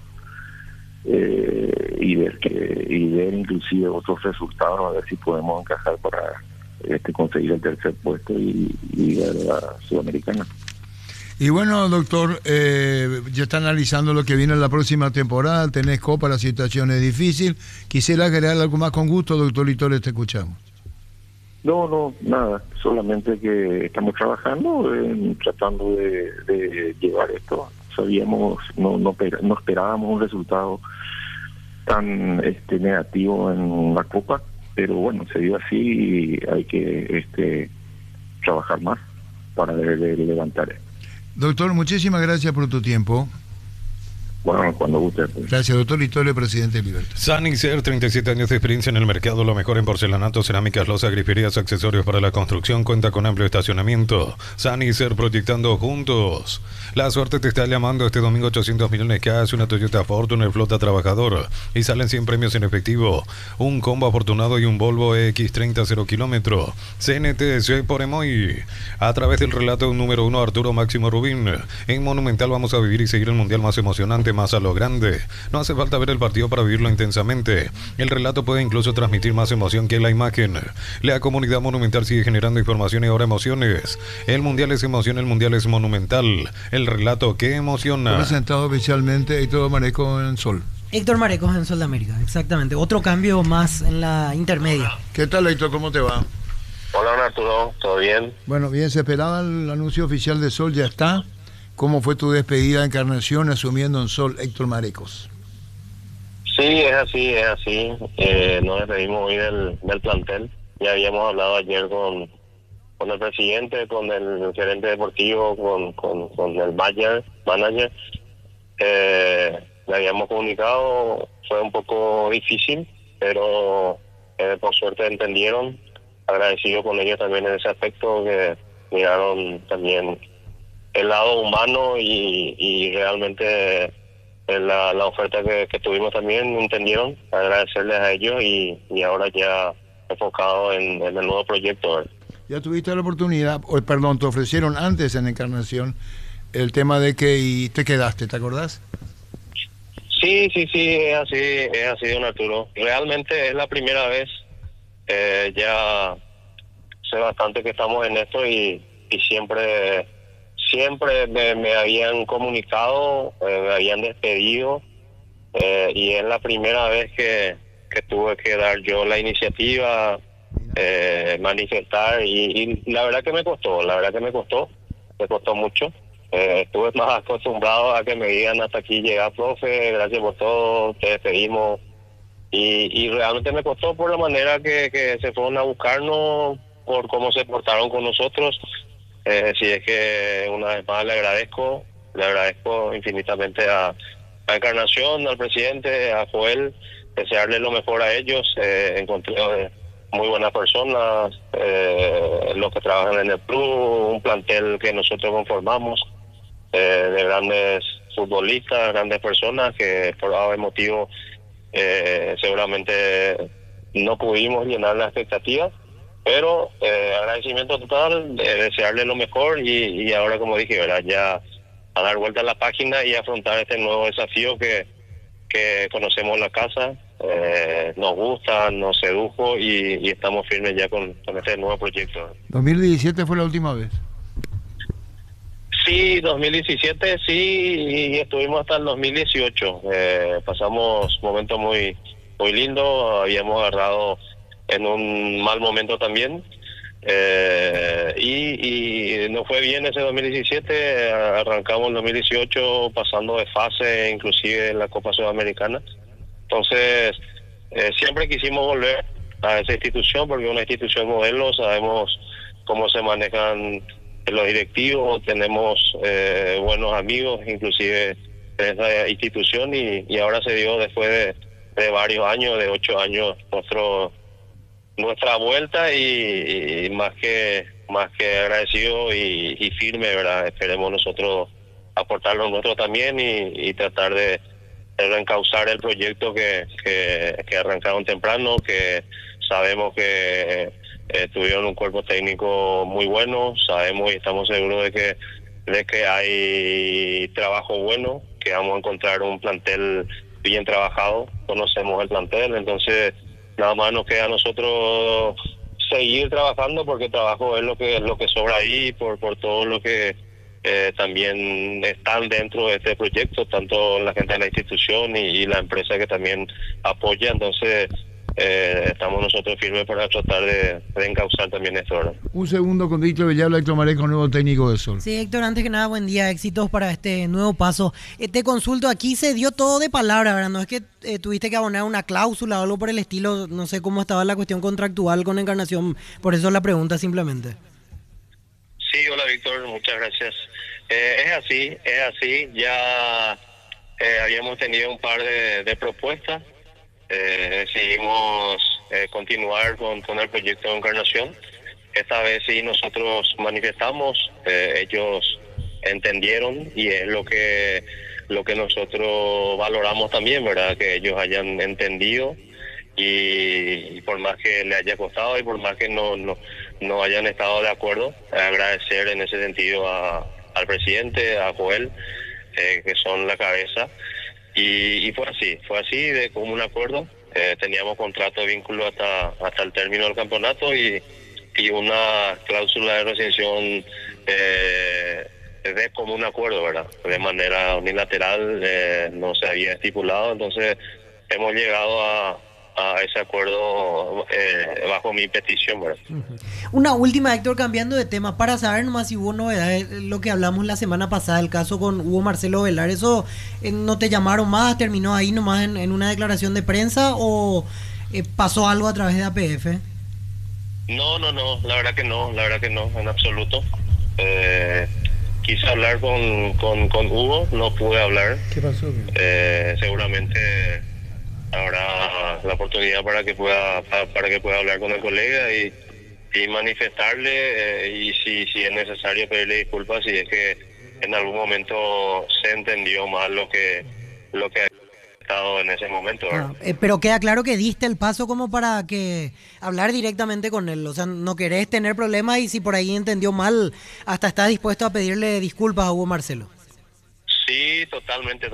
Y ver inclusive otros resultados, a ver si podemos encajar para conseguir el tercer puesto y ir a la Sudamericana. Y bueno, doctor, ya está analizando lo que viene en la próxima temporada, tenés Copa, la situación es difícil. Quisiera agregar algo más con gusto, doctor Litore, te escuchamos. No, nada, solamente que estamos trabajando, tratando de llevar esto. Sabíamos, no esperábamos un resultado tan negativo en la Copa, pero bueno, se dio así y hay que trabajar más para levantar esto. Doctor, muchísimas gracias por tu tiempo. Bueno, cuando guste. Pues. Gracias, doctor Litore, presidente de Libertad. Sanicer, 37 años de experiencia en el mercado, lo mejor en porcelanato, cerámicas, losas, griferías, accesorios para la construcción, cuenta con amplio estacionamiento. Sanicer, proyectando juntos. La suerte te está llamando este domingo. 800 millones cash, una Toyota Fortuner flota trabajador y salen 100 premios en efectivo, un combo afortunado y un Volvo X30 0 kilómetro. CNTC por Emoy, a través del relato número 1 Arturo Máximo Rubín. En Monumental vamos a vivir y seguir el mundial más emocionante, más a lo grande. No hace falta ver el partido para vivirlo intensamente. El relato puede incluso transmitir más emoción que la imagen. La comunidad Monumental sigue generando información y ahora emociones. El mundial es emoción, el mundial es Monumental. El relato que emociona. Presentado oficialmente Héctor Marecos en Sol. Héctor Marecos en Sol de América, exactamente. Otro cambio más en la intermedia. ¿Qué tal, Héctor? ¿Cómo te va? Hola, Arturo. ¿Todo bien? Bueno, bien, se esperaba el anuncio oficial de Sol, ya está. ¿Cómo fue tu despedida de Encarnación asumiendo en Sol, Héctor Marecos? Sí, es así. Nos despedimos hoy del plantel. Ya habíamos hablado ayer con el presidente, con el gerente deportivo, con el manager. Le habíamos comunicado, fue un poco difícil, pero por suerte entendieron. Agradecido con ellos también en ese aspecto, que miraron también el lado humano y realmente la oferta que tuvimos también entendieron. Agradecerles a ellos y ahora ya enfocado en el nuevo proyecto. Ya tuviste la oportunidad, te ofrecieron antes en Encarnación el tema de que y te quedaste, ¿te acordás? Sí, es así, don Arturo. Realmente es la primera vez, ya sé bastante que estamos en esto y siempre me habían comunicado, me habían despedido, y es la primera vez que tuve que dar yo la iniciativa, manifestar, y la verdad que me costó mucho. Estuve más acostumbrado a que me digan: hasta aquí llega, profe, gracias por todo, te despedimos, y realmente me costó por la manera que se fueron a buscarnos, por cómo se portaron con nosotros. Si es que una vez más le agradezco infinitamente a Encarnación, al presidente, a Joel, desearle lo mejor a ellos. Encontré muy buenas personas, los que trabajan en el club, un plantel que nosotros conformamos, de grandes futbolistas, grandes personas que por algún motivo seguramente no pudimos llenar las expectativas. Pero agradecimiento total, desearle lo mejor y ahora, como dije, ¿verdad?, ya a dar vuelta a la página y afrontar este nuevo desafío que conocemos la casa, nos gusta, nos sedujo y estamos firmes ya con este nuevo proyecto. ¿2017 fue la última vez? Sí, 2017 sí, y estuvimos hasta el 2018. Pasamos momentos muy lindos, habíamos agarrado en un mal momento también, y no fue bien ese 2017. Arrancamos el 2018 pasando de fase, inclusive en la Copa Sudamericana. Entonces siempre quisimos volver a esa institución porque es una institución modelo, sabemos cómo se manejan los directivos, tenemos buenos amigos inclusive en esa institución, y ahora se dio después de varios años, de 8 años, nuestra vuelta, y más que agradecido y firme, ¿verdad? Esperemos nosotros aportar lo nuestro también y tratar de reencauzar el proyecto que arrancaron temprano, que sabemos que tuvieron un cuerpo técnico muy bueno, sabemos y estamos seguros de que hay trabajo bueno, que vamos a encontrar un plantel bien trabajado, conocemos el plantel, entonces nada más nos queda a nosotros seguir trabajando, porque el trabajo es lo que sobra ahí, por todo lo que también están dentro de este proyecto, tanto la gente de la institución y la empresa que también apoya. Entonces estamos nosotros firmes para tratar de encauzar también esto, ¿verdad? Un segundo con Víctor Villalba, Héctor Mareco, nuevo técnico de Sol. Sí, Héctor, antes que nada, buen día, éxitos para este nuevo paso. Te consulto, aquí se dio todo de palabra, ¿verdad? No es que tuviste que abonar una cláusula o algo por el estilo, no sé cómo estaba la cuestión contractual con Encarnación, por eso la pregunta simplemente. Sí, hola Víctor, muchas gracias. Es así, ya habíamos tenido un par de propuestas. Decidimos continuar con el proyecto de Encarnación. Esta vez sí nosotros manifestamos, ellos entendieron y es lo que nosotros valoramos también, ¿verdad? Que ellos hayan entendido y por más que le haya costado y por más que no hayan estado de acuerdo, agradecer en ese sentido al presidente, a Joel, que son la cabeza. Y fue así de común acuerdo. Teníamos contrato de vínculo hasta el término del campeonato y una cláusula de rescisión de común acuerdo, ¿verdad? De manera unilateral, no se había estipulado, entonces hemos llegado a ese acuerdo bajo mi petición, ¿verdad? Una última, Héctor, cambiando de tema, para saber nomás si hubo novedades, lo que hablamos la semana pasada, el caso con Hugo Marcelo Velar, ¿eso no te llamaron más? ¿Terminó ahí nomás en una declaración de prensa o pasó algo a través de APF? No, la verdad que no, en absoluto. Quise hablar con Hugo, no pude hablar. ¿Qué pasó? Seguramente habrá la oportunidad para que pueda hablar con el colega y manifestarle y si es necesario pedirle disculpas si es que en algún momento se entendió mal lo que ha estado en ese momento, ¿verdad? Pero queda claro que diste el paso como para que hablar directamente con él, o sea, no querés tener problemas y si por ahí entendió mal, hasta estás dispuesto a pedirle disculpas a Hugo Marcelo. Sí, totalmente.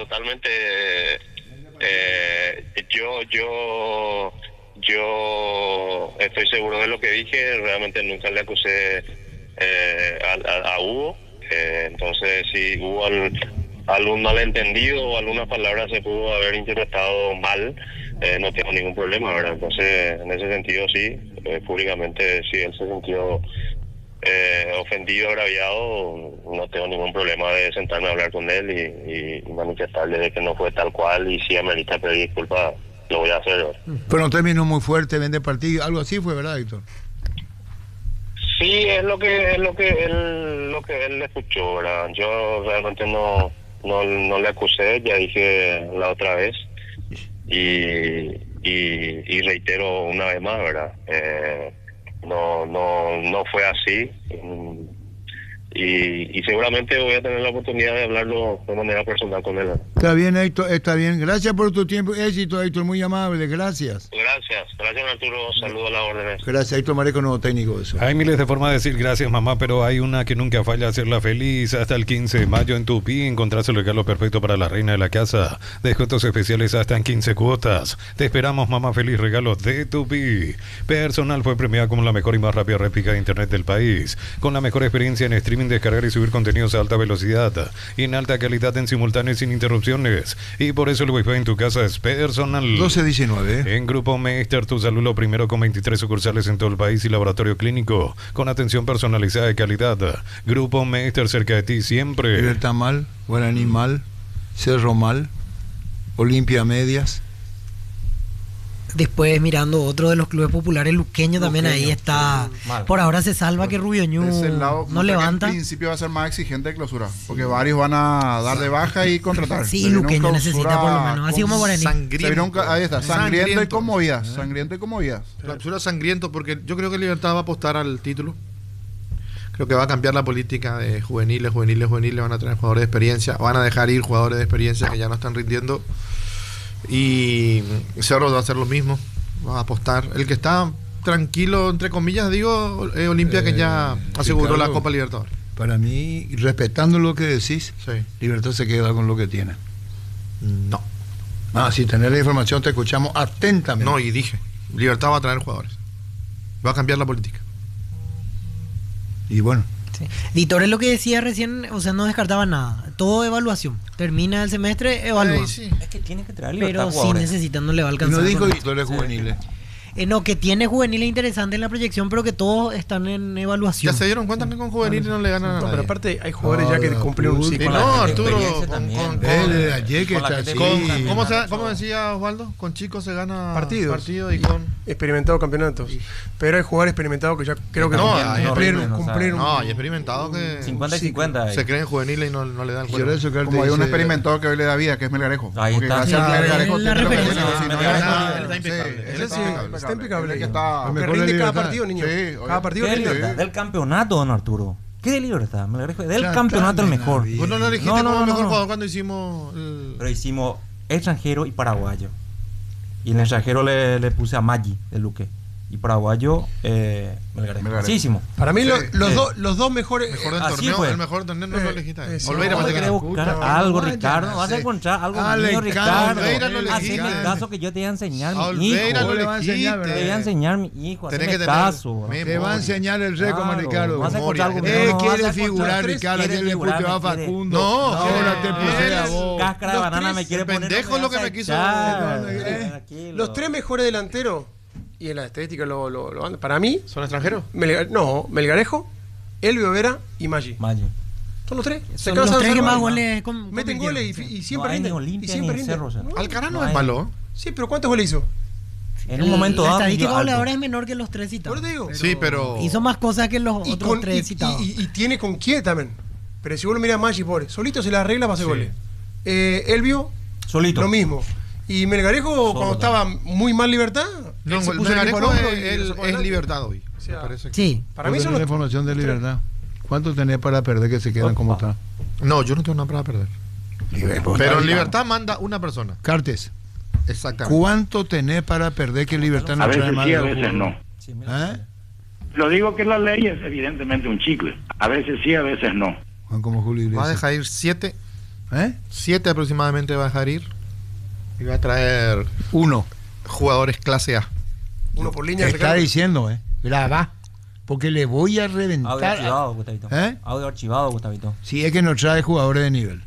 Yo estoy seguro de lo que dije, realmente nunca le acusé a Hugo, entonces si hubo algún malentendido o alguna palabra se pudo haber interpretado mal, no tengo ningún problema, ¿verdad? Entonces en ese sentido sí, públicamente si él se sintió ofendido, agraviado, no tengo ningún problema de sentarme a hablar con él y manifestarle de que no fue tal cual y si amerita pedir disculpas, lo voy a hacer, ¿verdad? Pero no terminó muy fuerte, vende partido, algo así fue, ¿verdad, Héctor? Sí, es lo que él escuchó, ¿verdad? Yo realmente no le acusé, ya dije la otra vez y reitero una vez más, ¿verdad? No fue así y seguramente voy a tener la oportunidad de hablarlo de manera personal con él. Está bien, Héctor, está bien. Gracias por tu tiempo y éxito, Héctor, muy amable, gracias. Gracias Arturo, saludo a las órdenes. Gracias, Héctor Mareco, nuevo técnico de eso. Hay miles de formas de decir gracias, mamá, pero hay una que nunca falla, hacerla feliz. Hasta el 15 de mayo en Tupí encontrás el regalo perfecto para la reina de la casa. Descuentos especiales hasta en 15 cuotas. Te esperamos, mamá, feliz regalos de Tupí. Personal fue premiada como la mejor y más rápida réplica de internet del país, con la mejor experiencia en streaming, descargar y subir contenidos a alta velocidad y en alta calidad en simultáneo y sin interrupciones. Y por eso el wifi en tu casa es Personal. 1219. En Grupo Meister, tu salud lo primero, con 23 sucursales en todo el país y laboratorio clínico con atención personalizada de calidad. Grupo Meister, cerca de ti siempre. Libertad mal, Guaraní mal, Cerro mal, Olimpia medias. Después mirando otro de los clubes populares, Luqueño también ahí está. Mal. Por ahora se salva que Rubio Ñu De ese lado, no levanta. En principio va a ser más exigente de clausura, porque varios van a dar de baja y contratar. Sí, Se viene Luqueño un necesita clausura por lo menos, así como Guaraní. Se viene ahí está, sangriento y con movidas. ¿Eh? Sangriento y con movidas. Clausura sangriento, porque yo creo que Libertad va a apostar al título. Creo que va a cambiar la política de juveniles, van a traer jugadores de experiencia, van a dejar ir jugadores de experiencia que ya no están rindiendo. Y Cerro va a hacer lo mismo, va a apostar. El que está tranquilo, entre comillas, digo, Olimpia, que ya aseguró la Copa Libertadores. Para mí, respetando lo que decís, Sí. Libertad se queda con lo que tiene. No. Si tenés la información, te escuchamos atentamente. No, y dije, Libertad va a traer jugadores. Va a cambiar la política. Y bueno, Sí. Di Torres lo que decía recién, o sea, no descartaba nada. Todo evaluación. Termina el semestre, evalúa. Sí. Es que tiene que traer libertad Pero a sí jugadores. necesita, no le va a Y alcanzar. no dijo con Di esto. Torres juveniles. No, que tiene juveniles interesantes en la proyección, pero que todos están en evaluación. Ya se dieron cuenta que con juveniles no le ganan a No, nadie. pero aparte hay jugadores ya que cumplen un Sí, ciclo. no, la Arturo, experiencia también. De ayer que Con la está gente así. con- ¿Cómo decía Osvaldo? Con chicos se gana Partidos. partido y con... Experimentado campeonatos. Pero hay jugadores experimentados que ya creo que No, cumplieron- hay horrible, cumplieron No, hay experimentados que 50 y 50. se creen juveniles y no le dan Quiero cuenta. eso que él te Como hay un dice- experimentado que hoy le da vida, que es Melgarejo. Ahí Porque está. gracias a Sí, Melgarejo la tiene lo que referencia. tiene, si no, Melgarejo ya está impecable. Sí, Ese sí, está impecable. Él que está- Mejor Que de rinde cada libertad. partido, niño. Sí, Cada oye. partido ¿Qué rinde. libertad? Del campeonato, don Arturo. ¿Qué de libertad? Me lo agradezco. Del Ya campeonato el está, mejor. bien. Vos no lo elegiste No, no, como no, mejor no. jugador cuando hicimos el... Pero hicimos extranjero y paraguayo. Y en el extranjero le puse a Maggi de Luque. Y paraguayo, Melgarejo. Melgarejo. Muchísimo. Para mí Sí, los dos mejores. Mejor del Así torneo, fue. el mejor del torneo no lo elegiste. sí. Olveira No, va a te ganar. querés buscar puta, algo, no Ricardo. vayan a Vas a hacer. encontrar algo Ale, mío, Carlos, Ricardo. Olveira no le Haceme dijiste. caso que yo te voy a enseñar A mi Olveira hijo. no le va a le enseñar, dijiste. Te voy a enseñar mi hijo. Tenés Haceme que tener caso. memoria. Te va a enseñar el rey como Claro, Ricardo. vas a encontrar algo Memoria. mío, no vas Quiere a encontrar figurar, tres, Ricardo. quiere Ayer le figurar, puso a me quiere- Facundo. No, ahora te puse él a es vos. Cáscara de Los banana tres, me quiere el poner. pendejo no me lo que vas a me quiso- echar. Los Tranquilo. tres mejores delanteros, y en la estadística para mí, ¿Son extranjeros? Melgarejo, Elvio Vera y Maggi. Maggi. Son los tres. Son casan los tres que cerrado. más goles Meten goles y siempre No hay ni rinden. Olimpia Y ni siempre rinden. Cerro, o sea. Alcaraz no No es hay. malo. Sí, pero ¿cuántos goles hizo? En un momento La dado. estadística dio alto. goleadora es menor que los tres citados. Por eso te digo. Sí, pero... Hizo más cosas que los otros tres citados. y tiene con quién también. Pero si vos lo mirás a Maggi, pobre, solito se la arregla para hacer goles. Elvio, Solito. lo mismo. Y Melgarejo, cuando estaba muy mal Libertad, No, él se el puso el equipo Melgarejo al hombro y él lo sacó es adelante. libertad hoy. O sea, Me parece que- Sí. Para mí son la los información de libertad. ¿Cuánto tenés para perder que se quedan como está? No, yo no tengo nada para perder. Pero en libertad manda una persona. Cartes, Exactamente. ¿cuánto tenés para perder que libertad no A trae veces más sí, de a dos veces no. jugadores? Sí, mira. ¿Eh? Lo digo que la ley es evidentemente un chicle. A veces sí, a veces no. Juan como Julio Va a Iglesias. dejar ir 7. ¿Eh? 7 aproximadamente va a dejar ir. Y va a traer Uno. jugadores clase A. uno por Te línea. está Ricardo. diciendo, Graba. Porque le voy a Audio reventar. archivado, Gustavito. ¿Eh? Audio archivado, Gustavito. Si es que no trae jugadores de nivel.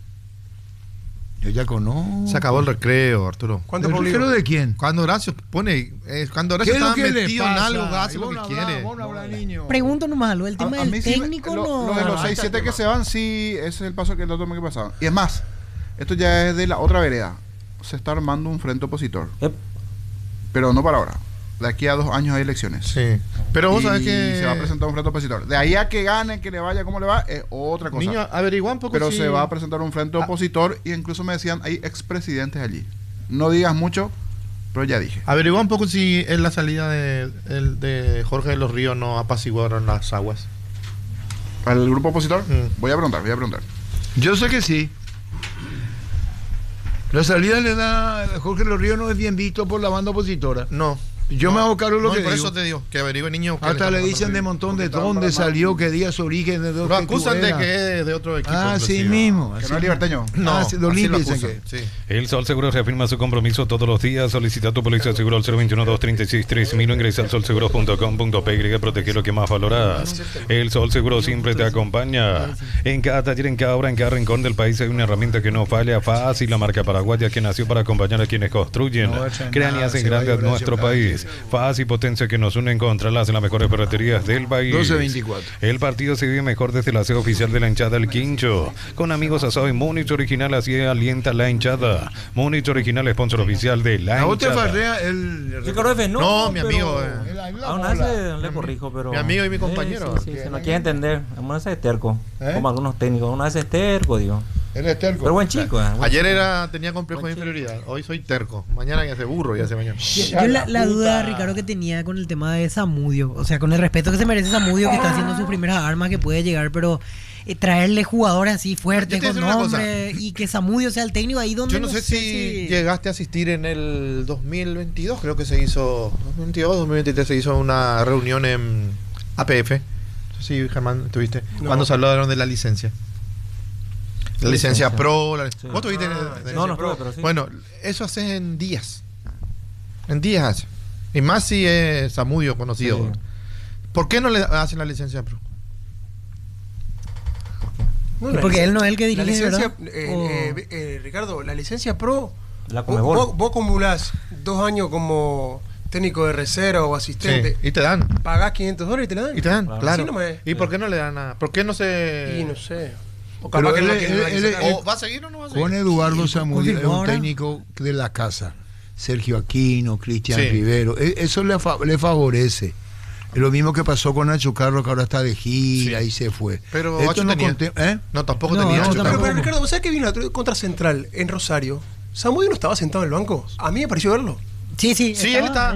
Yo ya conozco. Se acabó el recreo, Arturo. ¿Cuánto ¿El por recreo liga? de quién? Cuando Horacio pone. Cuando Horacio ¿Qué es lo está que le metido en pasa? algo, hace Y lo vos que no quiere. hablás, vos no hablás, niño. Pregunto nomás algo, el tema A del mí sí técnico no... lo de los ahí 6-7 está el que tema. se van, sí, ese es el paso que el otro mes que pasaba. Y es más, esto ya es de la otra vereda. Se está armando un frente opositor. Ep. Pero no para ahora. De aquí a 2 años hay elecciones. Sí. Pero vos Y sabés que. se va a presentar un frente opositor. De ahí a que gane, que le vaya, cómo le va, es otra cosa. Niño, averigua un poco. Pero si- se va a presentar un frente opositor y incluso me decían, hay expresidentes allí. No digas mucho, pero ya dije. Averigua un poco si en la salida de Jorge de los Ríos no apaciguaron las aguas. ¿Al grupo opositor? Mm. Voy a preguntar. Yo sé que sí. La salida le da. Jorge Los Ríos no es bien visto por la banda opositora. No. Yo me hago cargo de lo No, que por digo. eso te digo, que averigüe niño. que Hasta le está dicen de pasando. montón de Porque dónde estaban salió, qué día su origen, de dónde Lo acusan de era. que es de otro equipo. Ah, sí inclusive. mismo. Que así no es liberteño. No, Ah, así sí, de lo Olimpia dicen acusan, que. sí. El Sol Seguro reafirma su compromiso todos los días. Solicita tu póliza de seguro al 021-236-3000 o ingresa al solseguro.com.py. Protege lo que más valoras. El Sol Seguro siempre te acompaña. En cada taller, en cada obra, en cada rincón del país hay una herramienta que no falla. Fácil, la marca paraguaya que nació para acompañar a quienes construyen, No echen crean y nada, hacen se va grande a Horacio nuestro Cáceres. país. Paz y potencia que nos unen contra las mejores ferreterías del país. 12-24. El partido se vive mejor desde la sede oficial de la hinchada El Quincho. Con amigos asado en Múnich Original, así alienta la hinchada. Múnich Original, sponsor oficial de la ¿A vos te hinchada. farrea el. Ricardo F, no. No, mi pero- amigo. A una vez le corrijo, pero. Mi amigo y mi compañero. Sí, se no quiere entender. A una vez es terco. ¿Eh? Como algunos técnicos. Una vez es terco, digo. Él es terco. Pero buen chico, buen Ayer chico. tenía complejo de inferioridad. Hoy soy terco. Mañana ya se burro, ya se mañana. Yo la duda, Ricardo, que tenía con el tema de Zamudio, o sea, con el respeto que se merece Zamudio, que está haciendo sus primeras armas, que puede llegar, pero traerle jugadores así fuertes, Yo te con voy a decir una nombre, y que Zamudio sea el técnico ahí donde Yo no sé si llegaste a asistir en el 2022, creo que se hizo, 2022, 2023 se hizo una reunión en APF. No sé si, Germán, estuviste, No. cuando se hablaron de la licencia. La licencia licencia. Pro. Sí. ¿Vos tuviste? No, no estuve, pero sí. Bueno, eso haces en días. En días hace. Y más si es Zamudio conocido. Sí. ¿Por qué no le hacen la licencia Pro? No, porque él no es el que la dirige, licencia, ¿verdad? Ricardo, la licencia pro, La vos, Conmebol. vos acumulás 2 años como técnico de reserva o asistente, Sí, y te dan. pagás $500 y te la dan. Y te dan, claro. Así nomás. ¿Y por qué no le dan nada? ¿Por qué no se...? Y no sé. O Pero capaz que él- no la quieren él- sacar. ¿O va a seguir o no va a seguir? Con Eduardo Zamudio, es un ahora? técnico de la casa. Sergio Aquino, Cristian Sí. Rivero. Eso le favorece. Es lo mismo que pasó con Nacho Carlos, que ahora está de gira y se fue. Pero Esto Nacho no tenía. conte- No, tampoco No, tenía. Nacho Nacho Pero, tampoco. Ricardo, ¿vos sabés que vino contra Central en Rosario? Samudio no estaba sentado en el banco. A mí me pareció verlo. Sí, Sí, él está.